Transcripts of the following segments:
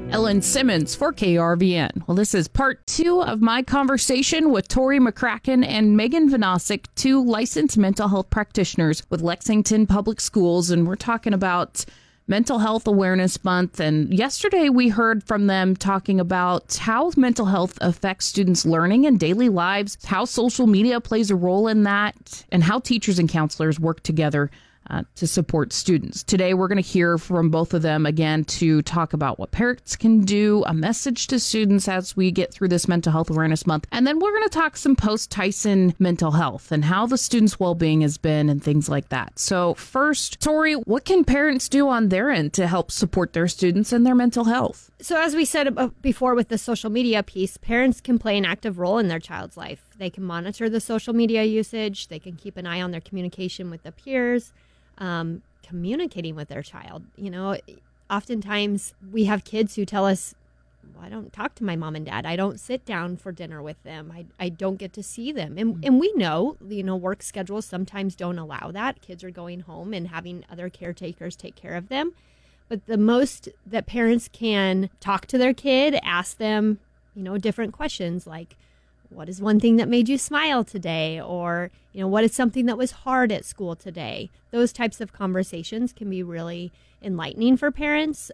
Ellen Simmons for KRVN. Well, this is part 2 of my conversation with Tori McCracken and Megan Vanosic, 2 licensed mental health practitioners with Lexington Public Schools, and we're talking about Mental Health Awareness Month. And yesterday we heard from them talking about how mental health affects students' learning and daily lives, how social media plays a role in that, and how teachers and counselors work together to support students. Today, we're going to hear from both of them again to talk about what parents can do, a message to students as we get through this Mental Health Awareness Month. And then we're going to talk some post-Tyson mental health and how the students' well-being has been and things like that. So first, Tori, what can parents do on their end to help support their students and their mental health? So as we said before with the social media piece, parents can play an active role in their child's life. They can monitor the social media usage. They can keep an eye on their communication with the peers. Communicating with their child. You know, oftentimes we have kids who tell us, well, I don't talk to my mom and dad. I don't sit down for dinner with them. I don't get to see them. And we know, work schedules sometimes don't allow that. Kids are going home and having other caretakers take care of them. But the most that parents can talk to their kid, ask them, different questions like, what is one thing that made you smile today? Or, what is something that was hard at school today? Those types of conversations can be really enlightening for parents.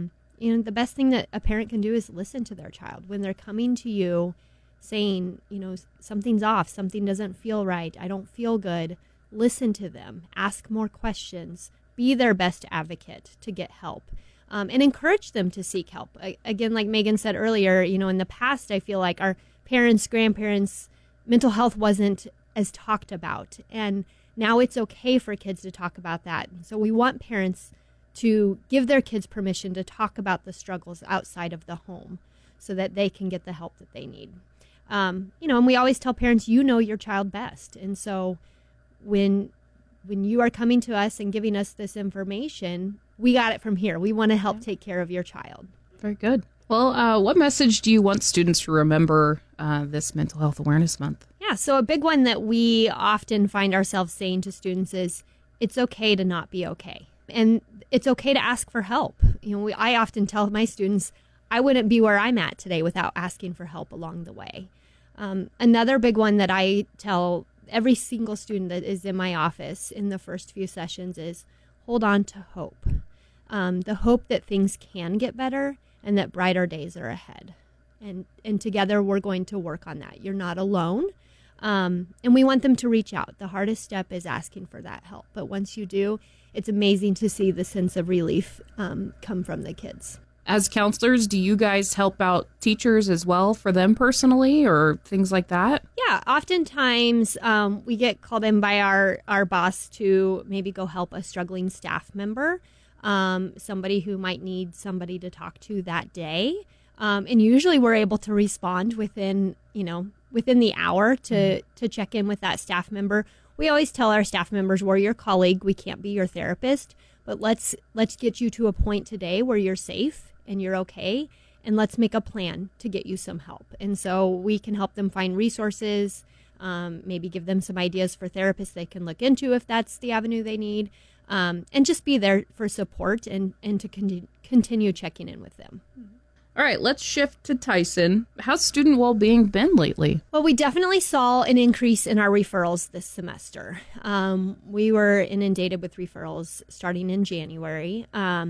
The best thing that a parent can do is listen to their child. When they're coming to you saying, something's off, something doesn't feel right, I don't feel good, listen to them, ask more questions, be their best advocate to get help. And encourage them to seek help. Again, like Megan said earlier, in the past, I feel like our parents, grandparents, mental health wasn't as talked about. And now it's okay for kids to talk about that. So we want parents to give their kids permission to talk about the struggles outside of the home so that they can get the help that they need. And we always tell parents, your child best. And so when you are coming to us and giving us this information, we got it from here. We want to help take care of your child. Very good. Well, what message do you want students to remember this Mental Health Awareness Month? Yeah, so a big one that we often find ourselves saying to students is, it's okay to not be okay. And it's okay to ask for help. I often tell my students, I wouldn't be where I'm at today without asking for help along the way. Another big one that I tell every single student that is in my office in the first few sessions is, hold on to hope. The hope that things can get better and that brighter days are ahead. And together we're going to work on that. You're not alone. And we want them to reach out. The hardest step is asking for that help. But once you do, it's amazing to see the sense of relief come from the kids. As counselors, do you guys help out teachers as well for them personally or things like that? Yeah, oftentimes we get called in by our boss to maybe go help a struggling staff member. Somebody who might need somebody to talk to that day. And usually we're able to respond within the hour to check in with that staff member. We always tell our staff members, we're your colleague. We can't be your therapist, but let's get you to a point today where you're safe and you're okay. And let's make a plan to get you some help. And so we can help them find resources, maybe give them some ideas for therapists they can look into if that's the avenue they need. And just be there for support and to continue checking in with them. All right, let's shift to Tyson. How's student well-being been lately? Well, we definitely saw an increase in our referrals this semester. We were inundated with referrals starting in January.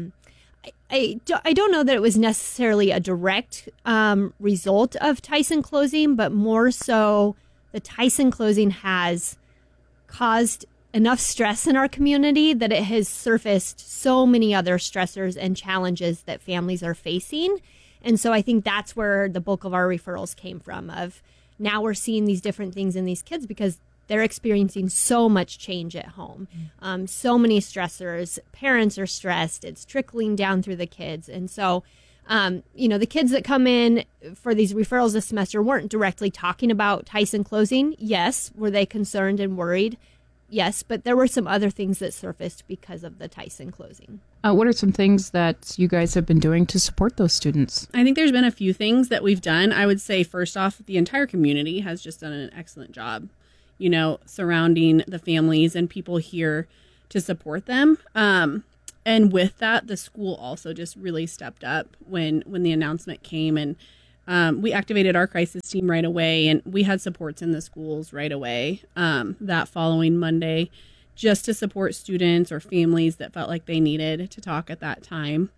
I don't know that it was necessarily a direct result of Tyson closing, but more so the Tyson closing has caused enough stress in our community that it has surfaced so many other stressors and challenges that families are facing. And so I think that's where the bulk of our referrals came from, of now we're seeing these different things in these kids because they're experiencing so much change at home. So many stressors, parents are stressed, it's trickling down through the kids. And so, the kids that come in for these referrals this semester weren't directly talking about Tyson closing. Yes. Were they concerned and worried? Yes, but there were some other things that surfaced because of the Tyson closing. What are some things that you guys have been doing to support those students? I think there's been a few things that we've done. I would say, first off, the entire community has just done an excellent job, surrounding the families and people here to support them. And with that, the school also just really stepped up when the announcement came, and we activated our crisis team right away, and we had supports in the schools right away that following Monday, just to support students or families that felt like they needed to talk at that time.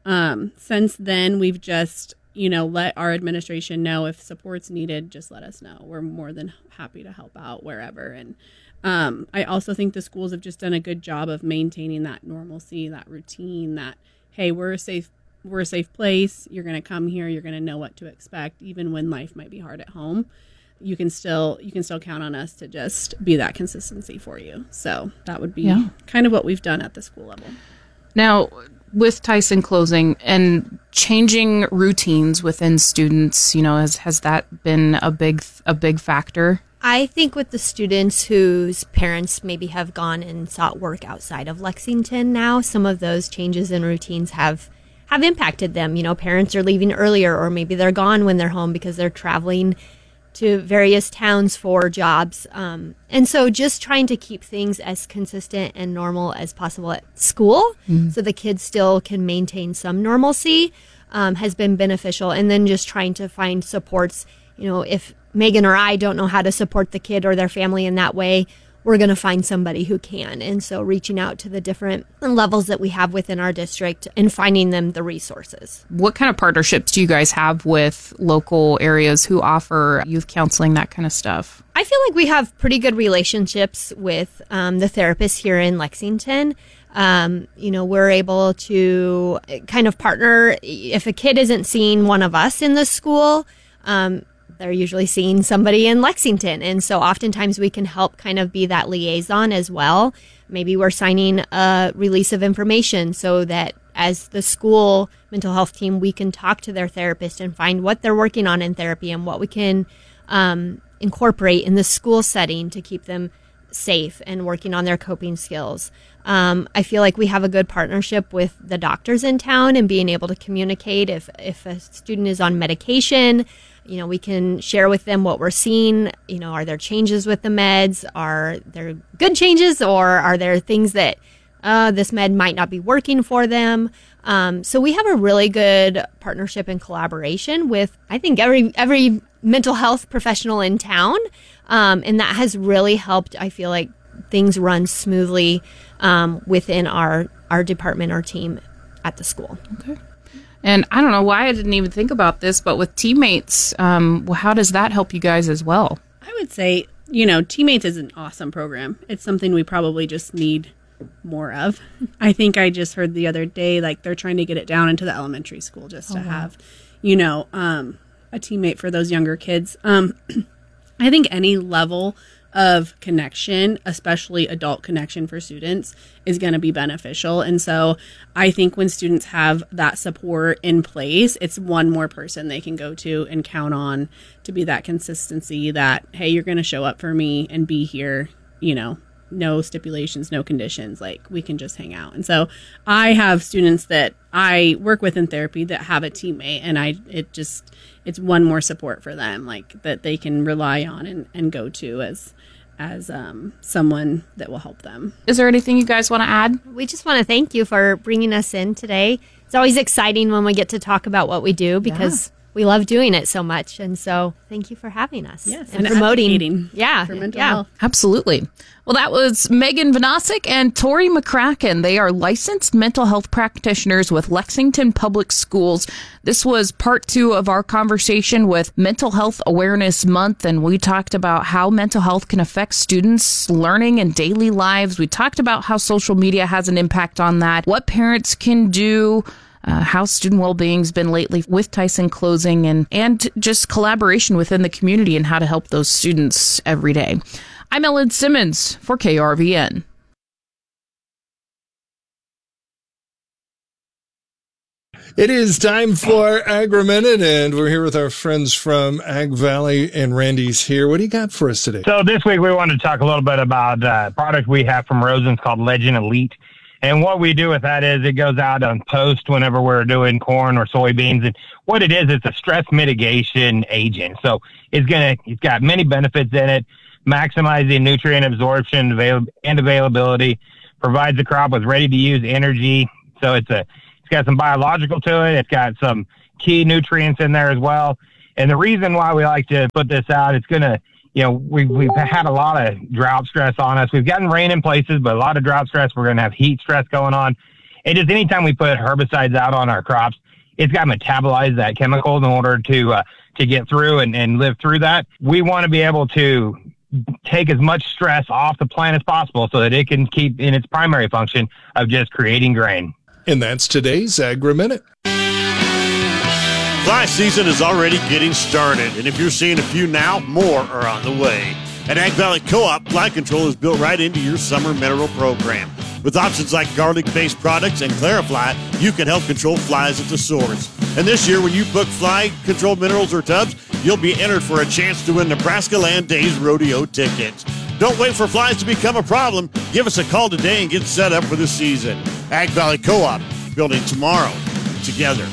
Since then, we've just, let our administration know if support's needed, just let us know. We're more than happy to help out wherever. And I also think the schools have just done a good job of maintaining that normalcy, that routine, that, hey, we're a safe place. You're going to come here. You're going to know what to expect, even when life might be hard at home. You can still count on us to just be that consistency for you. So that would be kind of what we've done at the school level. Now, with Tyson closing and changing routines within students, has that been a big factor? I think with the students whose parents maybe have gone and sought work outside of Lexington now, some of those changes in routines have impacted them. Parents are leaving earlier, or maybe they're gone when they're home because they're traveling to various towns for jobs. And so just trying to keep things as consistent and normal as possible at school so the kids still can maintain some normalcy has been beneficial. And then just trying to find supports. If Megan or I don't know how to support the kid or their family in that way, we're going to find somebody who can. And so reaching out to the different levels that we have within our district and finding them the resources. What kind of partnerships do you guys have with local areas who offer youth counseling, that kind of stuff? I feel like we have pretty good relationships with the therapists here in Lexington. We're able to kind of partner. If a kid isn't seeing one of us in the school, they're usually seeing somebody in Lexington. And so oftentimes we can help kind of be that liaison as well. Maybe we're signing a release of information so that as the school mental health team, we can talk to their therapist and find what they're working on in therapy and what we can incorporate in the school setting to keep them safe and working on their coping skills. I feel like we have a good partnership with the doctors in town and being able to communicate if a student is on medication. We can share with them what we're seeing. Are there changes with the meds? Are there good changes, or are there things that this med might not be working for them? So we have a really good partnership and collaboration with, I think, every mental health professional in town. And that has really helped, I feel like, things run smoothly within our department or team at the school. Okay. And I don't know why I didn't even think about this, but with teammates, how does that help you guys as well? I would say, teammates is an awesome program. It's something we probably just need more of. I think I just heard the other day, like they're trying to get it down into the elementary school just to have, a teammate for those younger kids. I think any level of connection, especially adult connection for students, is going to be beneficial. And so I think when students have that support in place, it's one more person they can go to and count on to be that consistency that, hey, you're going to show up for me and be here, no stipulations, no conditions, like we can just hang out. And so I have students that I work with in therapy that have a teammate, and it's one more support for them, like that they can rely on and go to as someone that will help them. Is there anything you guys want to add? We just want to thank you for bringing us in today. It's always exciting when we get to talk about what we do because we love doing it so much. And so thank you for having us. Yes, and promoting. For mental health. Absolutely. Well, that was Megan Vanosic and Tori McCracken. They are licensed mental health practitioners with Lexington Public Schools. This was part 2 of our conversation with Mental Health Awareness Month, and we talked about how mental health can affect students' learning and daily lives. We talked about how social media has an impact on that, what parents can do, how student well-being's been lately with Tyson closing, and just collaboration within the community and how to help those students every day. I'm Ellen Simmons for KRVN. It is time for Agri-Minute, and we're here with our friends from Ag Valley, and Randy's here. What do you got for us today? So this week we wanted to talk a little bit about a product we have from Rosen's called Legend Elite. And what we do with that is it goes out on post whenever we're doing corn or soybeans. And what it is, it's a stress mitigation agent. So it's got many benefits in it, maximizing nutrient absorption and availability, provides the crop with ready-to-use energy, So it's got some biological to it. It's got some key nutrients in there as well. And the reason why we like to put this out, it's going to, we've had a lot of drought stress on us. We've gotten rain in places, but a lot of drought stress. We're going to have heat stress going on. And just anytime we put herbicides out on our crops, it's got to metabolize that chemical in order to get through and live through that. We want to be able to take as much stress off the plant as possible so that it can keep in its primary function of just creating grain. And that's today's Agri-Minute. Fly season is already getting started, and if you're seeing a few now, more are on the way. At Ag Valley Co-op, fly control is built right into your summer mineral program. With options like garlic-based products and Clarifly, you can help control flies at the source. And this year, when you book fly control minerals or tubs, you'll be entered for a chance to win Nebraska Land Days rodeo tickets. Don't wait for flies to become a problem. Give us a call today and get set up for the season. Ag Valley Co-op, building tomorrow together.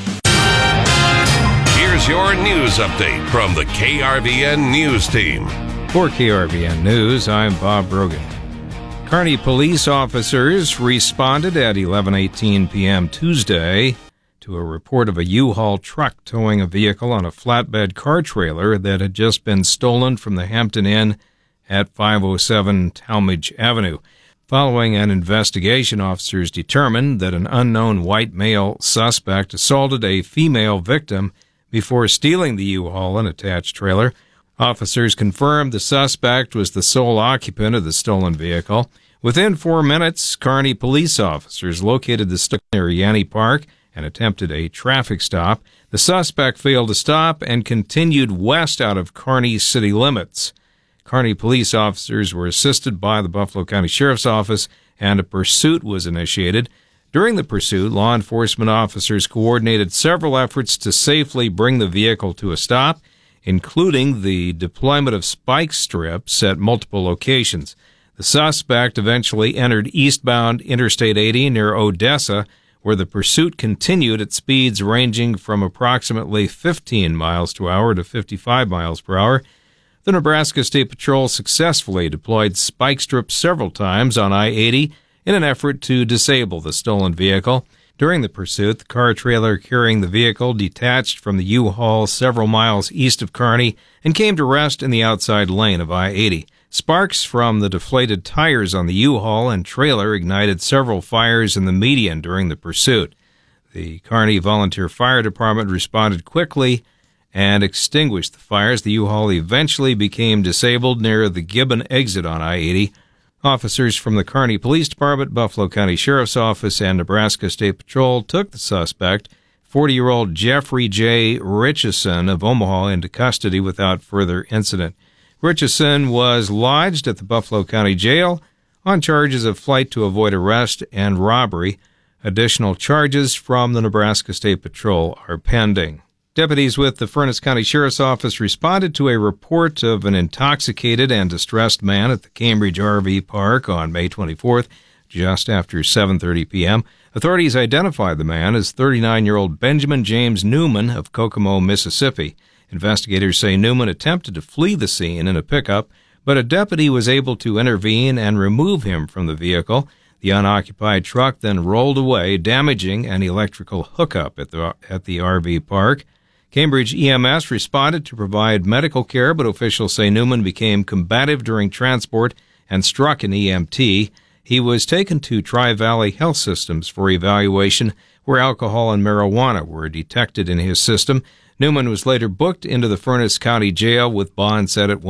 Here's your news update from the KRVN News Team. For KRVN News, I'm Bob Brogan. Kearney police officers responded at 11:18 p.m. Tuesday to a report of a U-Haul truck towing a vehicle on a flatbed car trailer that had just been stolen from the Hampton Inn at 507 Talmadge Avenue. Following an investigation, officers determined that an unknown white male suspect assaulted a female victim before stealing the U-Haul and attached trailer. Officers confirmed the suspect was the sole occupant of the stolen vehicle. Within 4 minutes, Kearney police officers located the stick near Yanni Park and attempted a traffic stop. The suspect failed to stop and continued west out of Kearney city limits. Kearney police officers were assisted by the Buffalo County Sheriff's Office, and a pursuit was initiated. During the pursuit, law enforcement officers coordinated several efforts to safely bring the vehicle to a stop, including the deployment of spike strips at multiple locations. The suspect eventually entered eastbound Interstate 80 near Odessa, where the pursuit continued at speeds ranging from approximately 15 miles per hour to 55 miles per hour. The Nebraska State Patrol successfully deployed spike strips several times on I-80 in an effort to disable the stolen vehicle. During the pursuit, the car trailer carrying the vehicle detached from the U-Haul several miles east of Kearney and came to rest in the outside lane of I-80. Sparks from the deflated tires on the U-Haul and trailer ignited several fires in the median during the pursuit. The Kearney Volunteer Fire Department responded quickly and extinguished the fires. The U-Haul eventually became disabled near the Gibbon exit on I-80. Officers from the Kearney Police Department, Buffalo County Sheriff's Office, and Nebraska State Patrol took the suspect, 40-year-old Jeffrey J. Richardson of Omaha, into custody without further incident. Richardson was lodged at the Buffalo County Jail on charges of flight to avoid arrest and robbery. Additional charges from the Nebraska State Patrol are pending. Deputies with the Furnace County Sheriff's Office responded to a report of an intoxicated and distressed man at the Cambridge RV Park on May 24th, just after 7:30 p.m. Authorities identified the man as 39-year-old Benjamin James Newman of Kokomo, Mississippi. Investigators say Newman attempted to flee the scene in a pickup, but a deputy was able to intervene and remove him from the vehicle. The unoccupied truck then rolled away, damaging an electrical hookup at the RV park. Cambridge EMS responded to provide medical care, but officials say Newman became combative during transport and struck an EMT. He was taken to Tri-Valley Health Systems for evaluation, where alcohol and marijuana were detected in his system. Newman was later booked into the Furnace County Jail with bond set at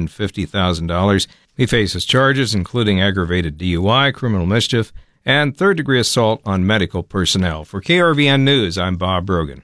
$150,000. He faces charges including aggravated DUI, criminal mischief, and third-degree assault on medical personnel. For KRVN News, I'm Bob Brogan.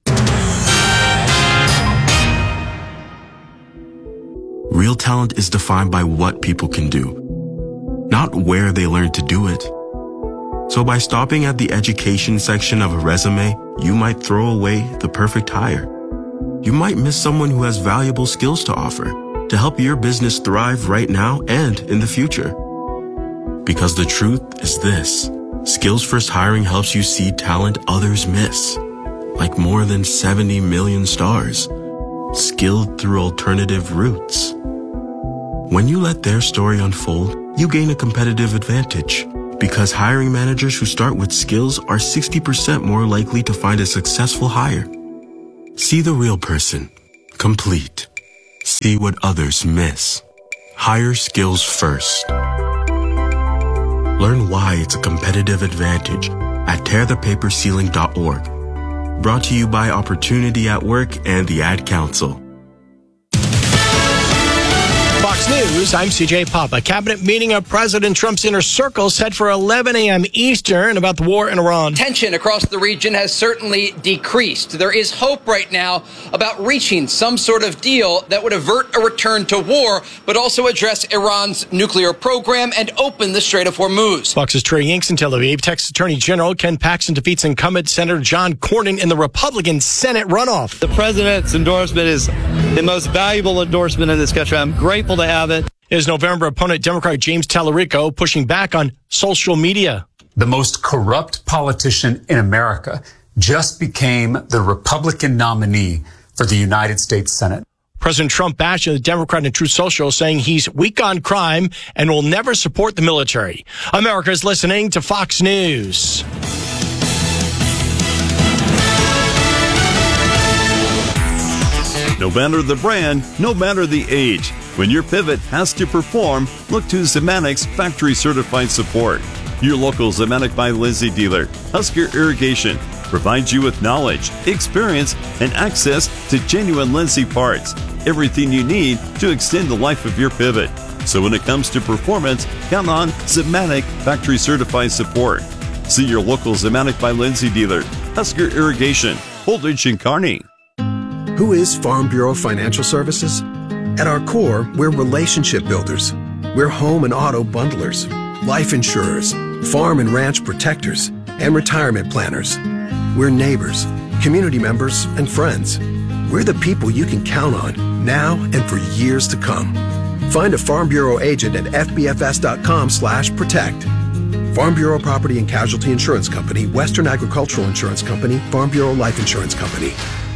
Real talent is defined by what people can do, not where they learn to do it. So by stopping at the education section of a resume, you might throw away the perfect hire. You might miss someone who has valuable skills to offer to help your business thrive right now and in the future. Because the truth is this: Skills First Hiring helps you see talent others miss, like more than 70 million stars, skilled through alternative routes. When you let their story unfold, you gain a competitive advantage because hiring managers who start with skills are 60% more likely to find a successful hire. See the real person. Complete. See what others miss. Hire skills first. Learn why it's a competitive advantage at tearthepaperceiling.org. Brought to you by Opportunity at Work and the Ad Council. Fox News, I'm CJ Papa. Cabinet meeting of President Trump's inner circle set for 11 a.m. Eastern about the war in Iran. Tension across the region has certainly decreased. There is hope right now about reaching some sort of deal that would avert a return to war, but also address Iran's nuclear program and open the Strait of Hormuz. Fox's Trey Yanks in Tel Aviv. Texas Attorney General Ken Paxton defeats incumbent Senator John Cornyn in the Republican Senate runoff. The president's endorsement is the most valuable endorsement in this country. I'm grateful to have it. His November opponent, Democrat James Tallarico, pushing back on social media. The most corrupt politician in America just became the Republican nominee for the United States Senate. President Trump bashing the Democrat in Truth Social, saying he's weak on crime and will never support the military. America's listening to Fox News. No matter the brand, no matter the age, when your pivot has to perform, look to Zemanic's factory certified support. Your local Zemanik by Lindsay dealer, Husker Irrigation, provides you with knowledge, experience, and access to genuine Lindsay parts. Everything you need to extend the life of your pivot. So when it comes to performance, count on Zemanik factory certified support. See your local Zemanik by Lindsay dealer, Husker Irrigation, Holdridge and Kearney. Who is Farm Bureau Financial Services? At our core, we're relationship builders. We're home and auto bundlers, life insurers, farm and ranch protectors, and retirement planners. We're neighbors, community members, and friends. We're the people you can count on now and for years to come. Find a Farm Bureau agent at fbfs.com/protect. Farm Bureau Property and Casualty Insurance Company, Western Agricultural Insurance Company, Farm Bureau Life Insurance Company.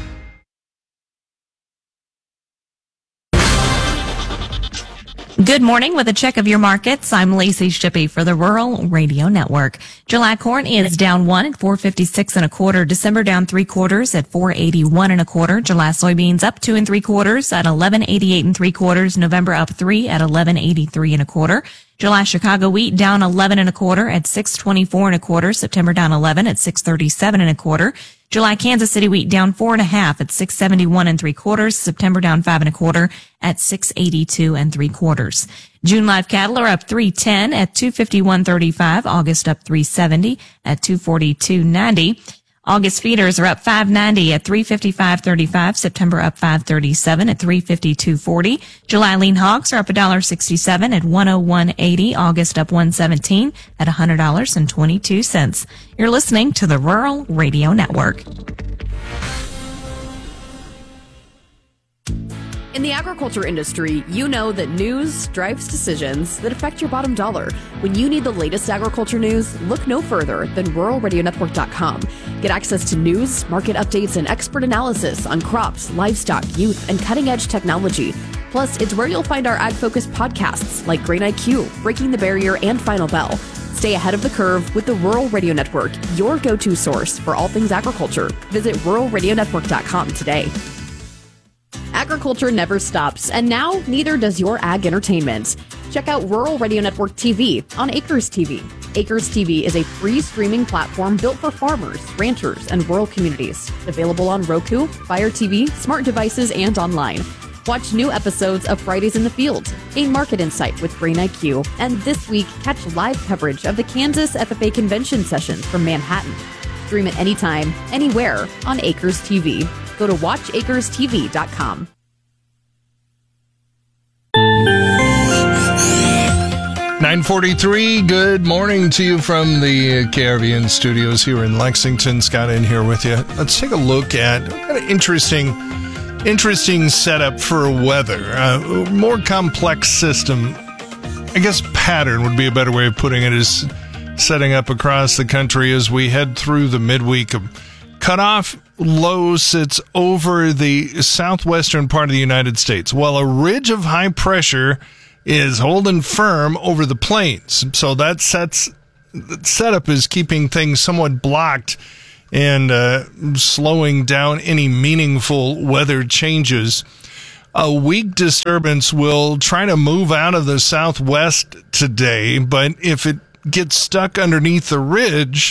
Good morning with a check of your markets. I'm Lacey Shippey for the Rural Radio Network. July corn is down 1 at 4.56 1/4. December down 3/4 at 4.81 1/4. July soybeans up 2 3/4 at 11.88 3/4. November up 3 at 11.83 1/4. July Chicago wheat down 11 1/4 at 6.24 1/4. September down 11 at 6.37 1/4. July Kansas City wheat down 4.5 at 6.71 3/4. September down 5 1/4 at 6.82 3/4. June live cattle are up 3.10 at 251.35. August up 3.70 at 242.90. August feeders are up 5.90 at 355.35. September up 5.37 at 352.40. July lean hogs are up $1.67 at 101.80. August up 1.17 at $100.22. You're listening to the Rural Radio Network. In the agriculture industry, you know that news drives decisions that affect your bottom dollar. When you need the latest agriculture news, look no further than ruralradionetwork.com. Get access to news, market updates, and expert analysis on crops, livestock, youth, and cutting-edge technology. Plus, it's where you'll find our ag-focused podcasts like Grain IQ, Breaking the Barrier, and Final Bell. Stay ahead of the curve with the Rural Radio Network, your go-to source for all things agriculture. Visit ruralradionetwork.com today. Agriculture never stops, and now neither does your ag entertainment. Check out Rural Radio Network TV on Acres TV. Acres TV is a free streaming platform built for farmers, ranchers, and rural communities. Available on Roku, Fire TV, smart devices, and online. Watch new episodes of Fridays in the Field, gain market insight with Grain IQ, and this week, catch live coverage of the Kansas FFA Convention sessions from Manhattan. Stream it anytime, anywhere on Acres TV. Go to watchacrestv.com. 9:43. Good morning to you from the KRVN studios here in Lexington. Scott in here with you. Let's take a look at an interesting setup for weather. More complex system. I guess pattern would be a better way of putting it, is setting up across the country as we head through the midweek. Cutoff low sits over the southwestern part of the United States, while a ridge of high pressure is holding firm over the plains. So that sets the setup is keeping things somewhat blocked and slowing down any meaningful weather changes. A weak disturbance will try to move out of the southwest today, but if it gets stuck underneath the ridge,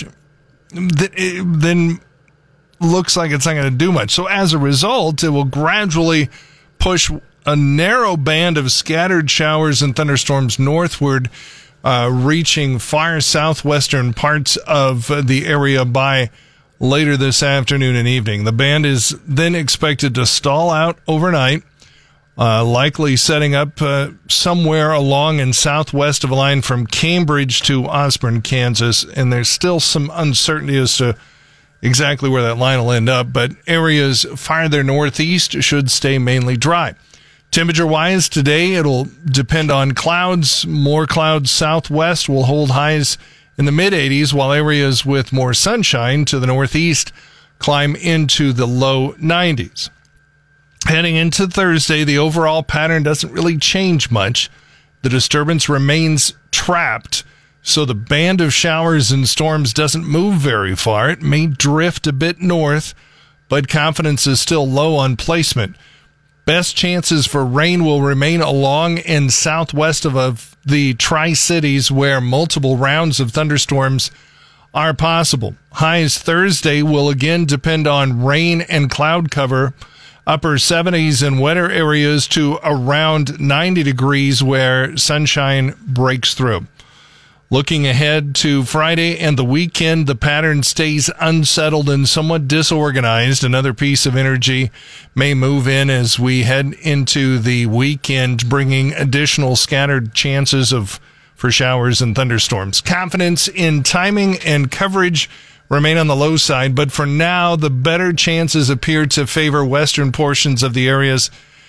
then looks like it's not going to do much. So as a result, it will gradually push a narrow band of scattered showers and thunderstorms northward, reaching far southwestern parts of the area by later this afternoon and evening. The band is then expected to stall out overnight, likely setting up somewhere along and southwest of a line from Cambridge to Osborne, Kansas. And there's still some uncertainty as to exactly where that line will end up, but areas farther northeast should stay mainly dry. Temperature-wise, today it'll depend on clouds. More clouds southwest will hold highs in the mid-80s, while areas with more sunshine to the northeast climb into the low 90s. Heading into Thursday, the overall pattern doesn't really change much. The disturbance remains trapped, so the band of showers and storms doesn't move very far. It may drift a bit north, but confidence is still low on placement. Best chances for rain will remain along and southwest of the Tri-Cities, where multiple rounds of thunderstorms are possible. Highs Thursday will again depend on rain and cloud cover. Upper 70s in wetter areas to around 90 degrees where sunshine breaks through. Looking ahead to Friday and the weekend, the pattern stays unsettled and somewhat disorganized. Another piece of energy may move in as we head into the weekend, bringing additional scattered chances for showers and thunderstorms. Confidence in timing and coverage remain on the low side, but for now, the better chances appear to favor western portions of the area.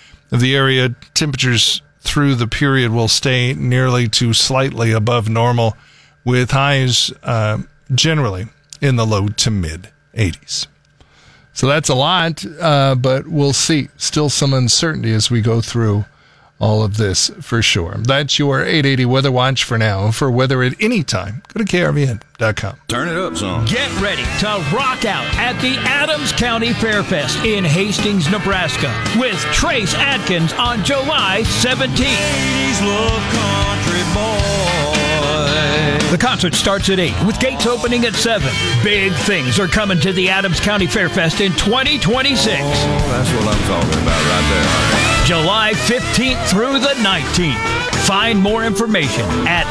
Temperatures through the period will stay nearly to slightly above normal, with highs generally in the low to mid 80s. So that's a lot, but we'll see. Still some uncertainty as we go through all of this for sure. That's your 880 Weather Watch for now. For weather at any time, go to krvn.com. Turn it up, son. Get ready to rock out at the Adams County Fairfest in Hastings, Nebraska with Trace Adkins on July 17th. Ladies love country boy. The concert starts at 8 with gates opening at 7. Big things are coming to the Adams County Fairfest in 2026. Oh, that's what I'm talking about right there. July 15th through the 19th. Find more information at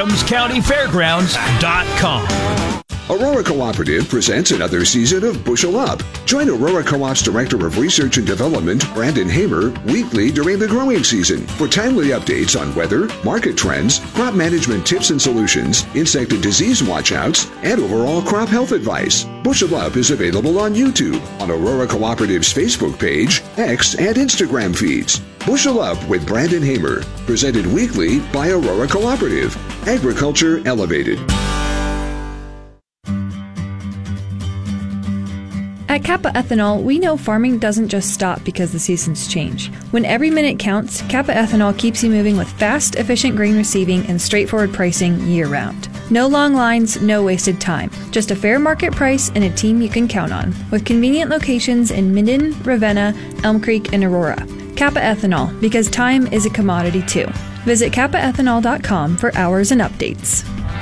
adamscountyfairgrounds.com. Aurora Cooperative presents another season of Bushel Up. Join Aurora Co-op's Director of Research and Development, Brandon Hamer, weekly during the growing season for timely updates on weather, market trends, crop management tips and solutions, insect and disease watchouts, and overall crop health advice. Bushel Up is available on YouTube, on Aurora Cooperative's Facebook page, X, and Instagram feeds. Bushel Up with Brandon Hamer, presented weekly by Aurora Cooperative. Agriculture Elevated. At Kappa Ethanol, we know farming doesn't just stop because the seasons change. When every minute counts, Kappa Ethanol keeps you moving with fast, efficient grain receiving and straightforward pricing year-round. No long lines, no wasted time. Just a fair market price and a team you can count on. With convenient locations in Minden, Ravenna, Elm Creek, and Aurora. Kappa Ethanol, because time is a commodity too. Visit kappaethanol.com for hours and updates.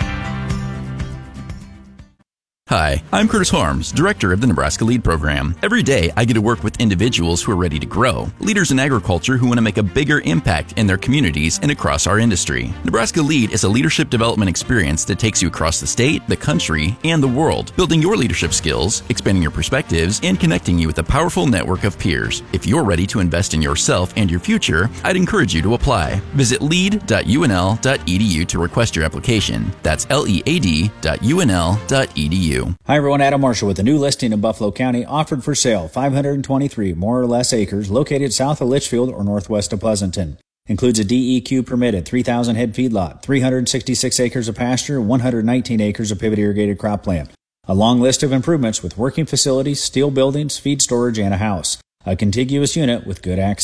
Hi, I'm Curtis Harms, Director of the Nebraska LEAD Program. Every day, I get to work with individuals who are ready to grow, leaders in agriculture who want to make a bigger impact in their communities and across our industry. Nebraska LEAD is a leadership development experience that takes you across the state, the country, and the world, building your leadership skills, expanding your perspectives, and connecting you with a powerful network of peers. If you're ready to invest in yourself and your future, I'd encourage you to apply. Visit lead.unl.edu to request your application. That's lead.unl.edu. Hi everyone, Adam Marshall with a new listing in Buffalo County, offered for sale, 523 more or less acres, located south of Litchfield or northwest of Pleasanton. Includes a DEQ permitted 3,000 head feedlot, 366 acres of pasture, 119 acres of pivot irrigated cropland. A long list of improvements with working facilities, steel buildings, feed storage, and a house. A contiguous unit with good access.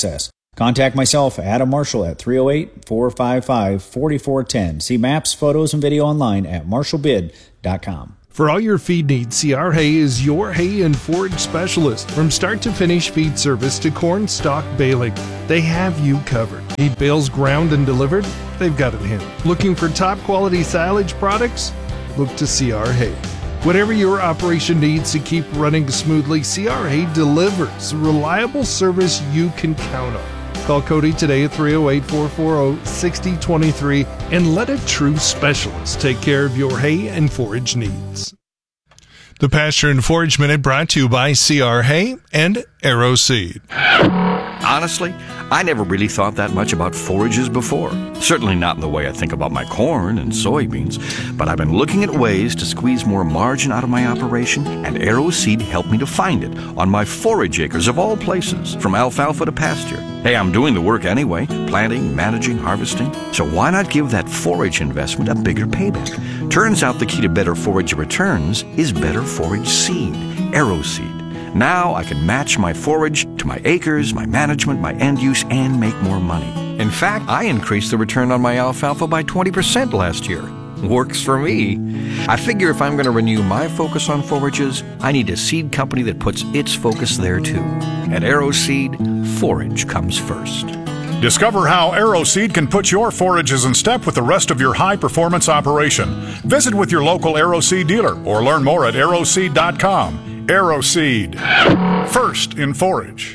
Contact myself, Adam Marshall, at 308-455-4410. See maps, photos, and video online at marshallbid.com. For all your feed needs, CR Hay is your hay and forage specialist. From start to finish feed service to corn stalk baling, they have you covered. Need bales ground and delivered? They've got it handled. Looking for top quality silage products? Look to CR Hay. Whatever your operation needs to keep running smoothly, CR Hay delivers reliable service you can count on. Call Cody today at 308-440-6023 and let a true specialist take care of your hay and forage needs. The Pasture and Forage Minute brought to you by CR Hay and Arrow Seed. Honestly, I never really thought that much about forages before. Certainly not in the way I think about my corn and soybeans, but I've been looking at ways to squeeze more margin out of my operation, and Arrow Seed helped me to find it on my forage acres of all places, from alfalfa to pasture. Hey, I'm doing the work anyway, planting, managing, harvesting, so why not give that forage investment a bigger payback? Turns out the key to better forage returns is better forage seed, Arrow Seed. Now I can match my forage to my acres, my management, my end use, and make more money. In fact, I increased the return on my alfalfa by 20% last year. Works for me. I figure if I'm going to renew my focus on forages, I need a seed company that puts its focus there too. At Arrow Seed, forage comes first. Discover how Arrow Seed can put your forages in step with the rest of your high-performance operation. Visit with your local Arrow Seed dealer or learn more at arrowseed.com. Arrow Seed, first in forage.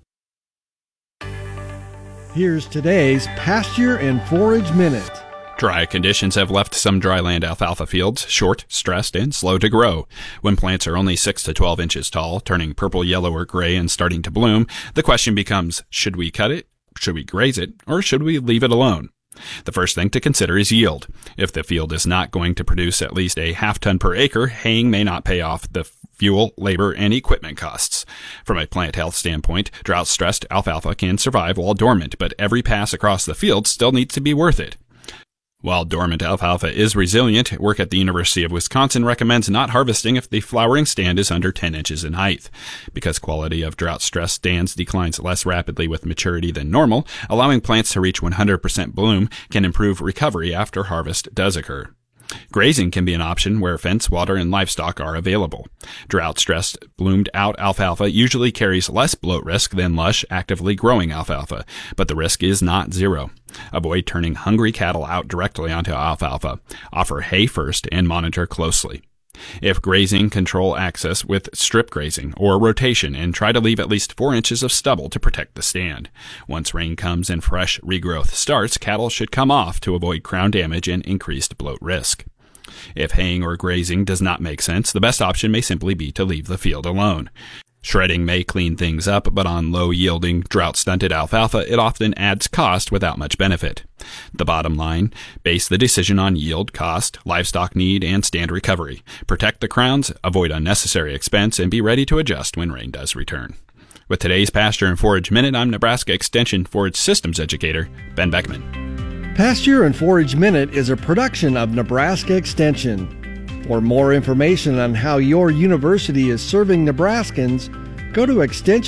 Here's today's Pasture and Forage Minute. Dry conditions have left some dryland alfalfa fields short, stressed, and slow to grow. When plants are only 6 to 12 inches tall, turning purple, yellow, or gray, and starting to bloom, the question becomes, should we cut it, should we graze it, or should we leave it alone? The first thing to consider is yield. If the field is not going to produce at least a half ton per acre, haying may not pay off the fuel, labor, and equipment costs. From a plant health standpoint, drought-stressed alfalfa can survive while dormant, but every pass across the field still needs to be worth it. While dormant alfalfa is resilient, work at the University of Wisconsin recommends not harvesting if the flowering stand is under 10 inches in height. Because quality of drought-stressed stands declines less rapidly with maturity than normal, allowing plants to reach 100% bloom can improve recovery after harvest does occur. Grazing can be an option where fence, water, and livestock are available. Drought-stressed, bloomed-out alfalfa usually carries less bloat risk than lush, actively growing alfalfa, but the risk is not zero. Avoid turning hungry cattle out directly onto alfalfa. Offer hay first and monitor closely. If grazing, control access with strip grazing or rotation and try to leave at least 4 inches of stubble to protect the stand. Once rain comes and fresh regrowth starts, cattle should come off to avoid crown damage and increased bloat risk. If haying or grazing does not make sense, the best option may simply be to leave the field alone. Shredding may clean things up, but on low-yielding, drought-stunted alfalfa, it often adds cost without much benefit. The bottom line, base the decision on yield, cost, livestock need, and stand recovery. Protect the crowns, avoid unnecessary expense, and be ready to adjust when rain does return. With today's Pasture and Forage Minute, I'm Nebraska Extension Forage Systems Educator, Ben Beckman. Pasture and Forage Minute is a production of Nebraska Extension. For more information on how your university is serving Nebraskans, go to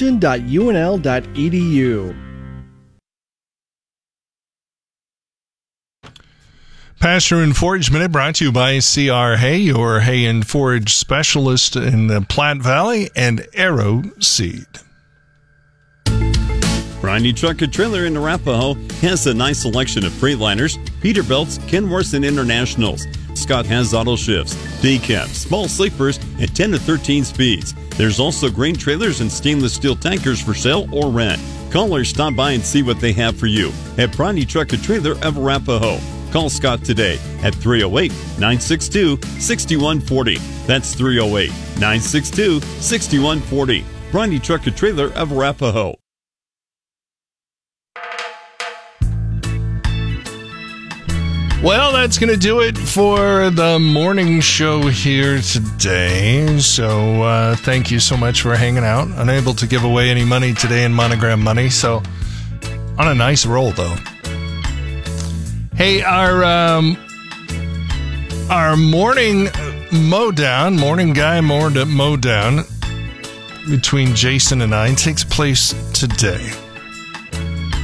extension.unl.edu. Pasture and Forage Minute brought to you by CR Hay, your hay and forage specialist in the Platte Valley, and Arrow Seed. Bryony Truck and Trailer in Arapahoe has a nice selection of Freightliners, Peterbilts, Kenworths, and Internationals. Scott has auto shifts, day cabs, small sleepers, and 10 to 13 speeds. There's also grain trailers and stainless steel tankers for sale or rent. Call or stop by and see what they have for you at Bryony Truck and Trailer of Arapahoe. Call Scott today at 308-962-6140. That's 308-962-6140. Bryony Truck and Trailer of Arapahoe. Well, that's going to do it for the morning show here today. So thank you so much for hanging out. Unable to give away any money today in Monogram Money, so on a nice roll, though. Hey, our morning mowdown, morning guy mowdown between Jason and I takes place today.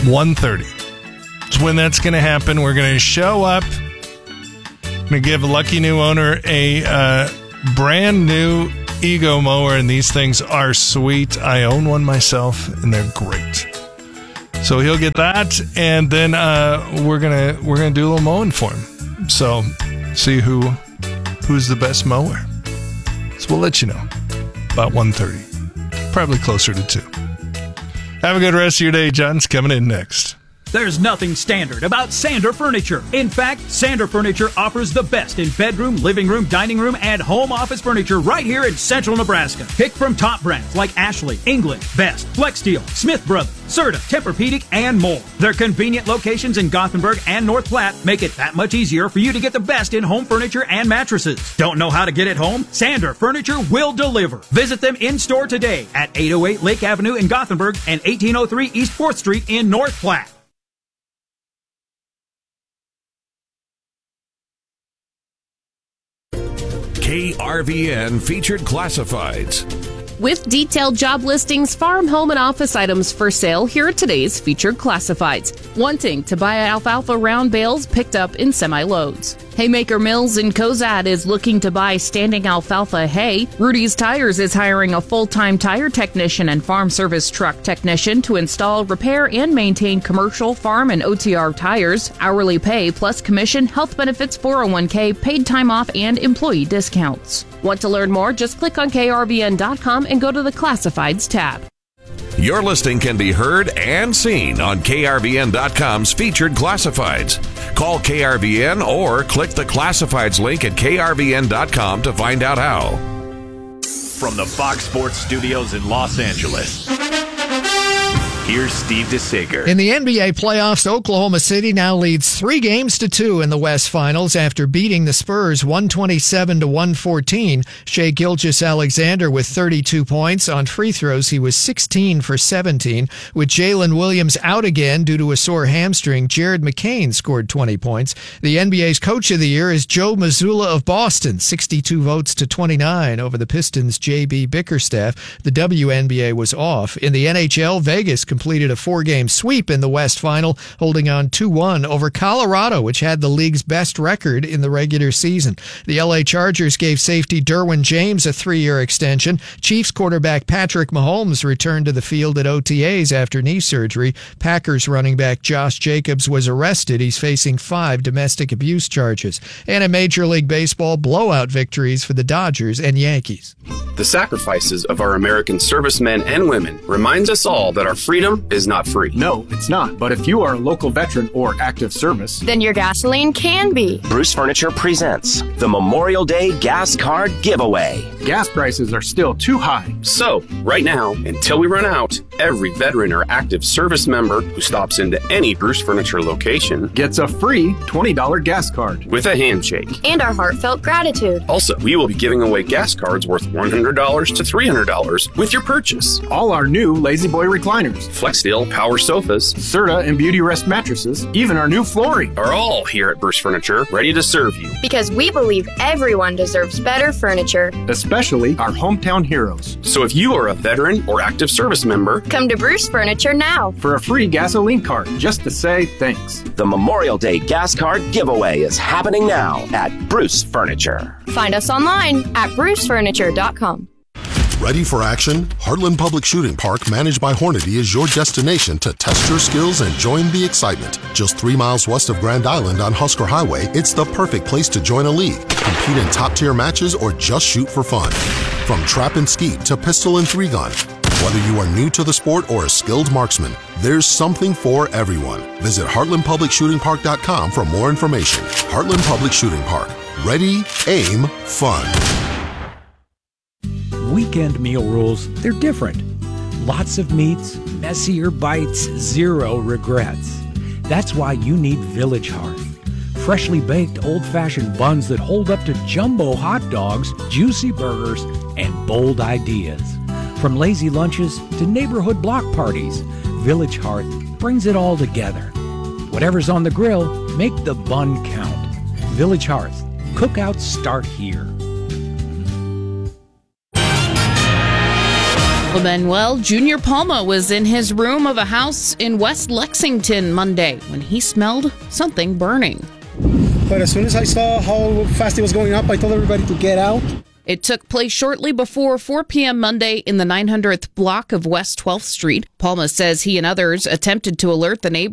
1:30 is when that's going to happen. We're going to show up. I'm going to give a lucky new owner a brand new Ego mower, and these things are sweet. I own one myself, and they're great. So he'll get that, and then we're gonna do a little mowing for him. So see who's the best mower. So we'll let you know about 1:30, probably closer to 2. Have a good rest of your day. John's coming in next. There's nothing standard about Sander Furniture. In fact, Sander Furniture offers the best in bedroom, living room, dining room, and home office furniture right here in central Nebraska. Pick from top brands like Ashley, England, Best, Flexsteel, Smith Brothers, Serta, Tempur-Pedic, and more. Their convenient locations in Gothenburg and North Platte make it that much easier for you to get the best in home furniture and mattresses. Don't know how to get it home? Sander Furniture will deliver. Visit them in-store today at 808 Lake Avenue in Gothenburg and 1803 East 4th Street in North Platte. KRVN featured classifieds. With detailed job listings, farm, home, and office items for sale, here are today's featured classifieds. Wanting to buy alfalfa round bales picked up in semi-loads. Haymaker Mills in Cozad is looking to buy standing alfalfa hay. Rudy's Tires is hiring a full-time tire technician and farm service truck technician to install, repair, and maintain commercial, farm, and OTR tires. Hourly pay plus commission, health benefits, 401k, paid time off, and employee discounts. Want to learn more? Just click on krvn.com and go to the Classifieds tab. Your listing can be heard and seen on krvn.com's featured classifieds. Call KRVN or click the classifieds link at krvn.com to find out how. From the Fox Sports Studios in Los Angeles, here's Steve DeSager. In the NBA playoffs, Oklahoma City now leads 3-2 in the West Finals after beating the Spurs 127-114. Shai Gilgeous-Alexander with 32 points. On free throws, he was 16 for 17. With Jalen Williams out again due to a sore hamstring, Jared McCain scored 20 points. The NBA's Coach of the Year is Joe Mazzulla of Boston, 62 votes to 29 over the Pistons' J.B. Bickerstaff. The WNBA was off. In the NHL, Vegas completed a 4-game sweep in the West Final, holding on 2-1 over Colorado, which had the league's best record in the regular season. The LA Chargers gave safety Derwin James a 3-year extension. Chiefs quarterback Patrick Mahomes returned to the field at OTAs after knee surgery. Packers running back Josh Jacobs was arrested. He's facing 5 domestic abuse charges. And in Major League Baseball, blowout victories for the Dodgers and Yankees. The sacrifices of our American servicemen and women reminds us all that our freedom is not free. No, it's not. But if you are a local veteran or active service, then your gasoline can be. Bruce Furniture presents the Memorial Day Gas Card Giveaway. Gas prices are still too high. So, right now, until we run out, every veteran or active service member who stops into any Bruce Furniture location gets a free $20 gas card with a handshake and our heartfelt gratitude. Also, we will be giving away gas cards worth $100 to $300 with your purchase. All our new Lazy Boy recliners, Flexsteel power sofas, Serta and Beauty Rest mattresses, even our new flooring are all here at Bruce Furniture, ready to serve you. Because we believe everyone deserves better furniture, especially our hometown heroes. So if you are a veteran or active service member, come to Bruce Furniture now for a free gasoline card just to say thanks. The Memorial Day Gas Card Giveaway is happening now at Bruce Furniture. Find us online at brucefurniture.com. Ready for action? Heartland Public Shooting Park, managed by Hornady, is your destination to test your skills and join the excitement. Just 3 miles west of Grand Island on Husker Highway, it's the perfect place to join a league, compete in top-tier matches, or just shoot for fun. From trap and skeet to pistol and 3-gun, whether you are new to the sport or a skilled marksman, there's something for everyone. Visit heartlandpublicshootingpark.com for more information. Heartland Public Shooting Park. Ready, aim, fun. Weekend meal rules, they're different. Lots of meats, messier bites, zero regrets. That's why you need Village Hearth. Freshly baked old-fashioned buns that hold up to jumbo hot dogs, juicy burgers, and bold ideas. From lazy lunches to neighborhood block parties, Village Hearth brings it all together. Whatever's on the grill, make the bun count. Village Hearth. Cookouts start here. Well, Manuel Junior Palma was in his room of a house in West Lexington Monday when he smelled something burning. But as soon as I saw how fast it was going up, I told everybody to get out. It took place shortly before 4 p.m. Monday in the 900th block of West 12th Street. Palma says he and others attempted to alert the neighbors